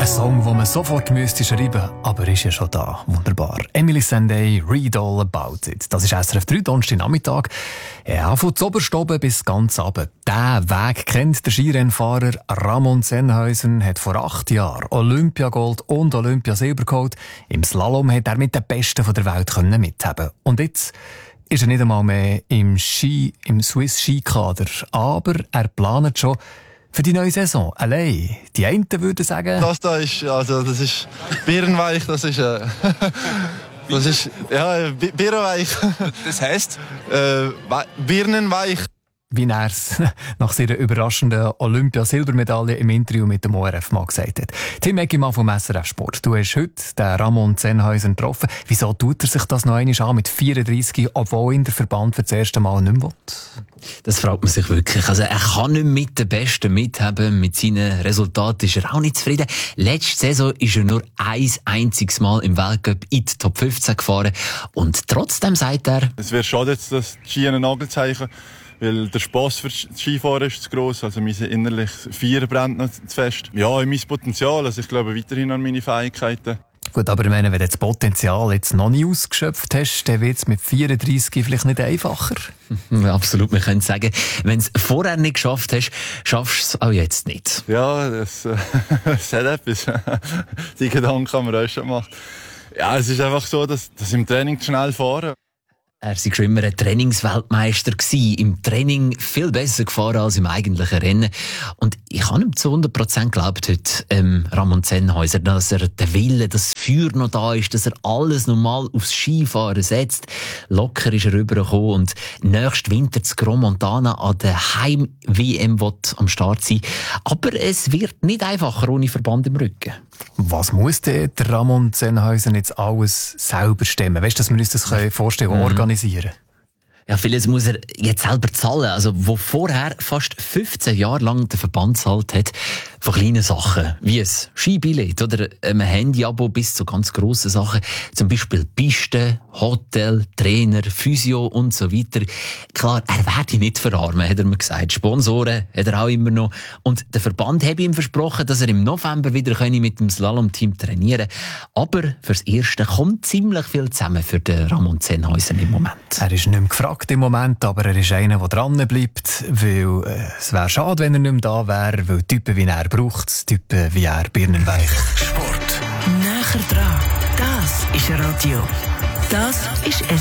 Song, den man sofort müsste schreiben, aber ist ja schon da. Wunderbar. Emily Sandé, Read All About It. Das ist SRF 3, Donnerstag Nachmittag. Ja, von zuoberst oben bis ganz runter. Diesen Weg kennt der Skirennfahrer Ramon Sennhäuser, hat vor 8 Jahren Olympiagold und Olympiasilber geholt. Im Slalom hat er mit den Besten der Welt mithaben. Und jetzt ist er nicht einmal mehr im Swiss Skikader. Aber er plant schon für die neue Saison allein. Die einen würden sagen... Das ist birnenweich, das ist birnenweich. Das heisst? Birnenweich. Wie er es nach seiner überraschenden Olympiasilbermedaille im Interview mit dem ORF mal gesagt hat. Tim Eggimann vom SRF Sport. Du hast heute den Ramon Sennhäuser getroffen. Wieso tut er sich das noch einmal an mit 34, obwohl ihn der Verband für das erste Mal nicht mehr will? Das fragt man sich wirklich. Also er kann nicht mit den Besten mithaben. Mit seinen Resultaten ist er auch nicht zufrieden. Letzte Saison ist er nur ein einziges Mal im Weltcup in die Top 15 gefahren. Und trotzdem sagt er... Es wäre schade, jetzt das Ski ein Nagelzeichen, weil der Spass für das Skifahren ist zu gross. Also mein innerlich Feuer brennt noch zu fest. Ja, in mein Potenzial. Also ich glaube weiterhin an meine Fähigkeiten. Gut, aber ich meine, wenn du das Potenzial jetzt noch nicht ausgeschöpft hast, dann wird es mit 34 vielleicht nicht einfacher. Absolut, wir können sagen, wenn du es vorher nicht geschafft hast, schaffst du es auch jetzt nicht. Ja, das hat etwas. Die Gedanken haben wir auch schon gemacht. Ja, es ist einfach so, dass im Training schnell fahren. Er war schon immer ein Trainingsweltmeister gewesen. Im Training viel besser gefahren als im eigentlichen Rennen. Und ich habe ihm zu 100% geglaubt heute, Ramon Sennhäuser, dass er den Wille, das Feuer noch da ist, dass er alles normal aufs Skifahren setzt. Locker ist er rübergekommen und nächsten Winter zu Gros Montana an der Heim-WM am Start sein. Aber es wird nicht einfacher ohne Verband im Rücken. Was muss der Ramon Sennhäuser jetzt alles selber stemmen? Weißt du, dass wir uns das vorstellen können, organisieren? Ja, vieles muss er jetzt selber zahlen. Also, wo vorher fast 15 Jahre lang der Verband zahlt hat, von kleinen Sachen, wie ein Skibillett oder ein Handy-Abo bis zu ganz grossen Sachen. Zum Beispiel Piste, Hotel, Trainer, Physio und so weiter. Klar, er werde nicht verarmen, hat er mir gesagt. Sponsoren hat er auch immer noch. Und der Verband hat ihm versprochen, dass er im November wieder mit dem Slalom-Team trainieren kann. Aber fürs Erste kommt ziemlich viel zusammen für den Ramon Sennhäuser im Moment. Er ist nicht mehr gefragt im Moment, aber er ist einer, der dran bleibt, weil es wäre schade, wenn er nicht mehr da wäre, weil Typen wie er braucht es, Typen wie er birnenweich. Sport. Näher dran. Das ist Radio. Das ist